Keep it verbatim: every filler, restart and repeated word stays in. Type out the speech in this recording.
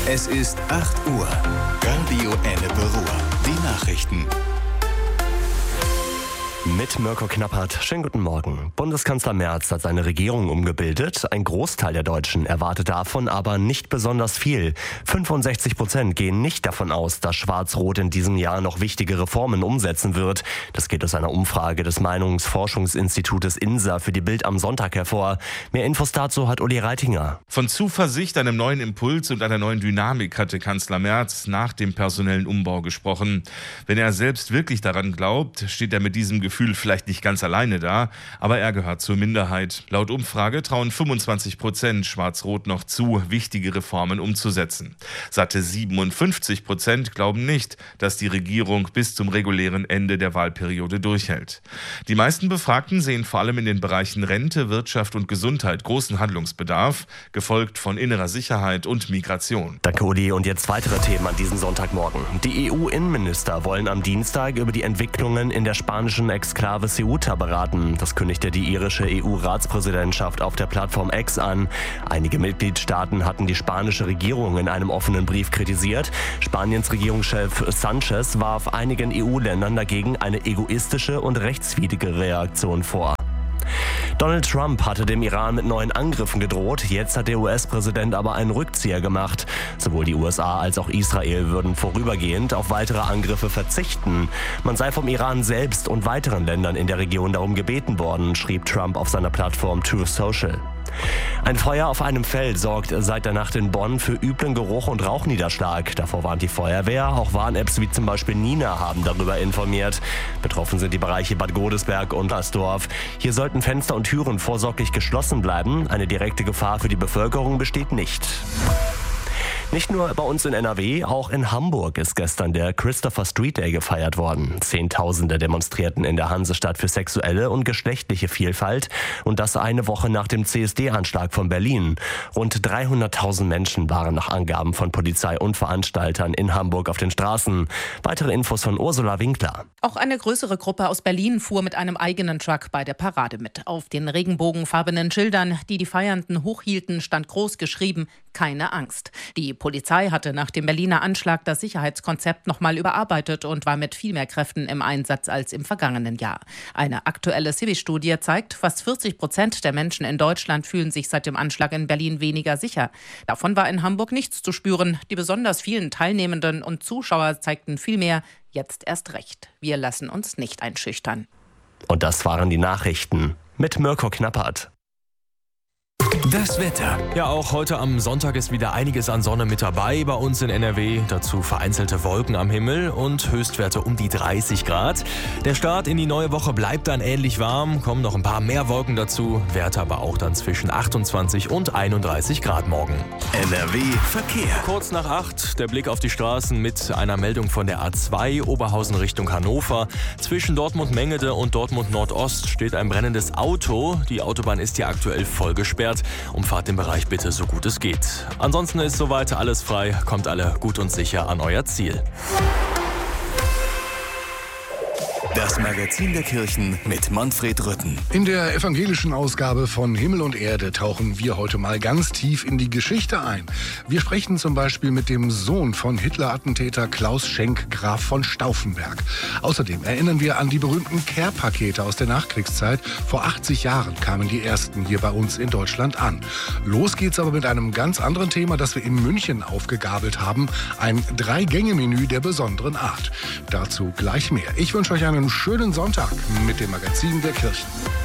Es ist acht Uhr. Radio Ennepe Ruhr. Die Nachrichten. Mit Mirko Knappert. Schönen guten Morgen. Bundeskanzler Merz hat seine Regierung umgebildet. Ein Großteil der Deutschen erwartet davon aber nicht besonders viel. fünfundsechzig Prozent gehen nicht davon aus, dass Schwarz-Rot in diesem Jahr noch wichtige Reformen umsetzen wird. Das geht aus einer Umfrage des Meinungsforschungsinstitutes INSA für die Bild am Sonntag hervor. Mehr Infos dazu hat Uli Reitinger. Von Zuversicht, einem neuen Impuls und einer neuen Dynamik hatte Kanzler Merz nach dem personellen Umbau gesprochen. Wenn er selbst wirklich daran glaubt, steht er mit diesem Gefühl vielleicht nicht ganz alleine da, aber er gehört zur Minderheit. Laut Umfrage trauen fünfundzwanzig Prozent Schwarz-Rot noch zu, wichtige Reformen umzusetzen. Satte siebenundfünfzig Prozent glauben nicht, dass die Regierung bis zum regulären Ende der Wahlperiode durchhält. Die meisten Befragten sehen vor allem in den Bereichen Rente, Wirtschaft und Gesundheit großen Handlungsbedarf, gefolgt von innerer Sicherheit und Migration. Danke, Uli. Und jetzt weitere Themen an diesem Sonntagmorgen. Die E U-Innenminister wollen am Dienstag über die Entwicklungen in der spanischen Exklave Ceuta beraten. Das kündigte die irische E U-Ratspräsidentschaft auf der Plattform X an. Einige Mitgliedstaaten hatten die spanische Regierung in einem offenen Brief kritisiert. Spaniens Regierungschef Sanchez warf einigen E U-Ländern dagegen eine egoistische und rechtswidrige Reaktion vor. Donald Trump hatte dem Iran mit neuen Angriffen gedroht. Jetzt hat der U S-Präsident aber einen Rückzieher gemacht. Sowohl die U S A als auch Israel würden vorübergehend auf weitere Angriffe verzichten. Man sei vom Iran selbst und weiteren Ländern in der Region darum gebeten worden, schrieb Trump auf seiner Plattform Truth Social. Ein Feuer auf einem Feld sorgt seit der Nacht in Bonn für üblen Geruch und Rauchniederschlag. Davor warnt die Feuerwehr. Auch Warn-Apps wie zum Beispiel Nina haben darüber informiert. Betroffen sind die Bereiche Bad Godesberg und Asdorf. Hier sollten Fenster und Türen vorsorglich geschlossen bleiben. Eine direkte Gefahr für die Bevölkerung besteht nicht. Nicht nur bei uns in N R W, auch in Hamburg ist gestern der Christopher Street Day gefeiert worden. Zehntausende demonstrierten in der Hansestadt für sexuelle und geschlechtliche Vielfalt und das eine Woche nach dem C S D-Anschlag von Berlin. Rund dreihunderttausend Menschen waren nach Angaben von Polizei und Veranstaltern in Hamburg auf den Straßen. Weitere Infos von Ursula Winkler. Auch eine größere Gruppe aus Berlin fuhr mit einem eigenen Truck bei der Parade mit. Auf den regenbogenfarbenen Schildern, die die Feiernden hochhielten, stand groß geschrieben: Keine Angst. Die Polizei hatte nach dem Berliner Anschlag das Sicherheitskonzept nochmal überarbeitet und war mit viel mehr Kräften im Einsatz als im vergangenen Jahr. Eine aktuelle Civi-Studie zeigt, fast vierzig Prozent der Menschen in Deutschland fühlen sich seit dem Anschlag in Berlin weniger sicher. Davon war in Hamburg nichts zu spüren. Die besonders vielen Teilnehmenden und Zuschauer zeigten vielmehr: Jetzt erst recht. Wir lassen uns nicht einschüchtern. Und das waren die Nachrichten mit Mirko Knappert. Das Wetter. Ja, auch heute am Sonntag ist wieder einiges an Sonne mit dabei bei uns in N R W. Dazu vereinzelte Wolken am Himmel und Höchstwerte um die dreißig Grad. Der Start in die neue Woche bleibt dann ähnlich warm, kommen noch ein paar mehr Wolken dazu, Werte aber auch dann zwischen achtundzwanzig und einunddreißig Grad morgen. N R W Verkehr. Kurz nach acht, der Blick auf die Straßen mit einer Meldung von der A zwei, Oberhausen Richtung Hannover. Zwischen Dortmund-Mengede und Dortmund-Nordost steht ein brennendes Auto. Die Autobahn ist hier aktuell voll gesperrt. Umfahrt den Bereich bitte so gut es geht. Ansonsten ist soweit alles frei, kommt alle gut und sicher an euer Ziel. Das Magazin der Kirchen mit Manfred Rütten. In der evangelischen Ausgabe von Himmel und Erde tauchen wir heute mal ganz tief in die Geschichte ein. Wir sprechen zum Beispiel mit dem Sohn von Hitler-Attentäter Klaus Schenk, Graf von Stauffenberg. Außerdem erinnern wir an die berühmten Care-Pakete aus der Nachkriegszeit. Vor achtzig Jahren kamen die ersten hier bei uns in Deutschland an. Los geht's aber mit einem ganz anderen Thema, das wir in München aufgegabelt haben. Ein Drei-Gänge-Menü der besonderen Art. Dazu gleich mehr. Ich wünsche euch einen schönen Sonntag mit dem Magazin der Kirchen.